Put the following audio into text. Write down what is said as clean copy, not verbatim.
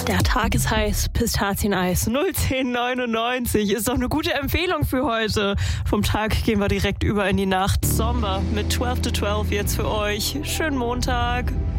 Der Tag ist heiß, Pistazieneis 01099 ist doch eine gute Empfehlung für heute. Vom Tag gehen wir direkt über in die Nacht. Sommer mit 12 to 12 jetzt für euch. Schönen Montag.